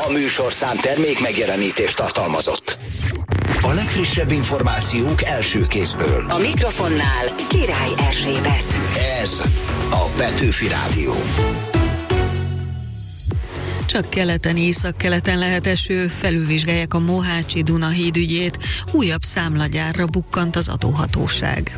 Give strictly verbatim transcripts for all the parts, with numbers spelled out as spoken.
A műsorszám termék megjelenítést tartalmazott. A legfrissebb információk első kézből. A mikrofonnál Király Erzsébet. Ez a Petőfi Rádió. Csak keleten, északkeleten lehet eső, felülvizsgálják a Mohácsi Duna híd ügyét, újabb számlagyárra bukkant az adóhatóság.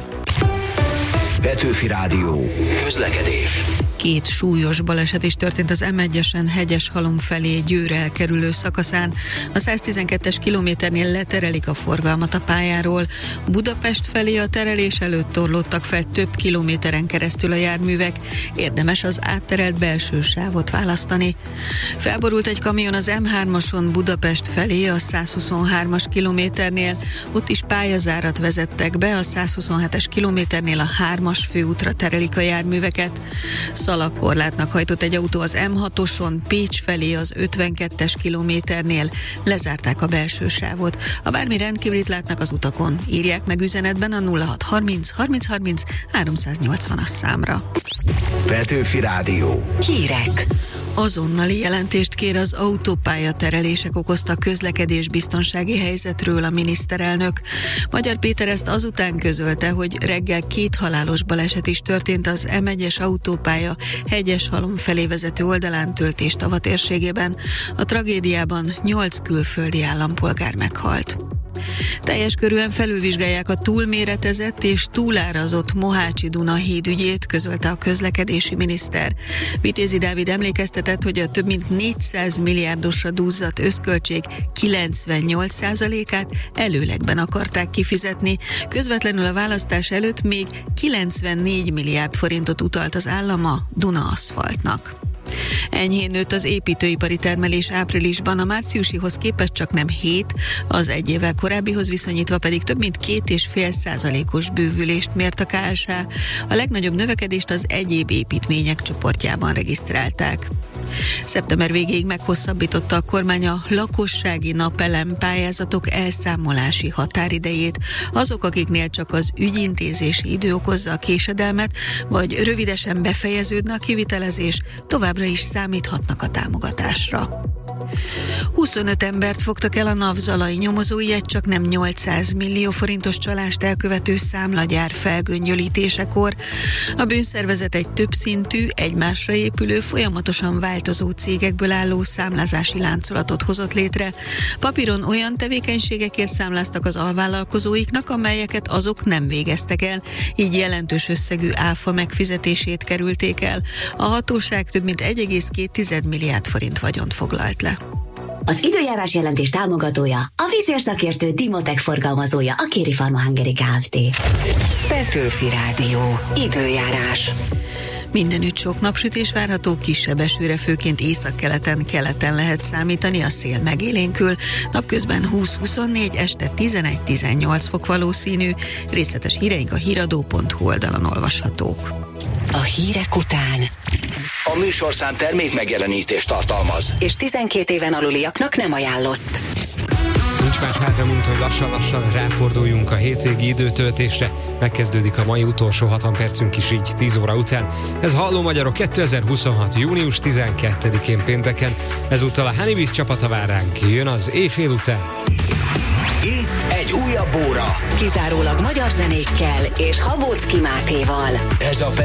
Petőfi Rádió. Közlekedés. Két súlyos baleset is történt az em egyesen Hegyeshalom felé Győr elkerülő szakaszán. A száztizenkettes kilométernél leterelik a forgalmat a pályáról. Budapest felé a terelés előtt torlódtak fel több kilométeren keresztül a járművek. Érdemes az átterelt belső sávot választani. Felborult egy kamion az em hármason Budapest felé a százhuszonhármas kilométernél. Ott is pályazárat vezettek be, a százhuszonhetes kilométernél a hármas főútra terelik a járműveket. Szalagkorlátnak hajtott egy autó az em hatoson Pécs felé az ötvenkettes kilométernél, lezárták a belső sávot. Ha bármi rendkívülit látnak az utakon, írják meg üzenetben a nulla hat harminc harminc harminc háromszáznyolcvanas számra. Petőfi Rádió. Hírek. Azonnali jelentést kér az autópálya terelések okozta közlekedésbiztonsági helyzetről a miniszterelnök. Magyar Péter ezt azután közölte, hogy reggel két halálos baleset is történt az em egyes autópálya Hegyeshalom felé vezető oldalán Töltés-Tava térségében. A tragédiában nyolc külföldi állampolgár meghalt. Teljes körűen felülvizsgálják a túlméretezett és túlárazott Mohácsi Duna híd ügyét, közölte a közlekedési miniszter. Vitézi Dávid emlékeztetett, hogy a több mint négyszáz milliárdosra duzzadt összköltség kilencvennyolc százalékát előlegben akarták kifizetni. Közvetlenül a választás előtt még kilencvennégy milliárd forintot utalt az állam a Duna aszfaltnak. Enyhén nőtt az építőipari termelés áprilisban, a márciusihoz képest csak nem hét, az egy évvel korábbihoz viszonyítva pedig több mint két és fél százalékos bővülést mért a ká es há. A legnagyobb növekedést az egyéb építmények csoportjában regisztrálták. Szeptember végéig meghosszabbította a kormány a lakossági napelem pályázatok elszámolási határidejét. Azok, akiknél csak az ügyintézési idő okozza a késedelmet, vagy rövidesen befejeződne a kivitelezés, továbbra is számíthatnak a támogatásra. huszonöt embert fogtak el a NAV-zalai nyomozói egy csak nem nyolcszáz millió forintos csalást elkövető számlagyár felgöngyölítésekor. A bűnszervezet egy többszintű, egymásra épülő, folyamatosan változó cégekből álló számlázási láncolatot hozott létre. Papíron olyan tevékenységekért számláztak az alvállalkozóiknak, amelyeket azok nem végeztek el, így jelentős összegű áfa megfizetését kerülték el. A hatóság több mint egy egész két milliárd forint vagyont foglalt le. Az időjárás jelentés támogatója, a vízérszakértő Dimotech forgalmazója, a Kéri Pharma Hungary Kft. Petőfi Rádió. Időjárás. Mindenütt sok napsütés várható, kisebb esőre főként északkeleten, keleten lehet számítani, a szél megélénkül. Napközben húsz-huszonnégy, este tizenegy-tizennyolc fok valószínű. Részletes híreink a híradó pont hu oldalon olvashatók. A hírek után A műsorszám termék megjelenítést tartalmaz. és tizenkét éven aluliaknak nem ajánlott. Nincs más hátra, mint hogy lassan-lassan ráforduljunk a hétvégi időtöltésre. Megkezdődik a mai utolsó hatvan percünk is így tíz óra után. Ez Halló Magyarok kétezer-huszonhat. június tizenkettedikén pénteken. Ezúttal a Honeybees csapata vár ránk. Jön az éjfél után. Itt egy újabb óra. Kizárólag magyar zenékkel és Habóczky Mátéval. Ez a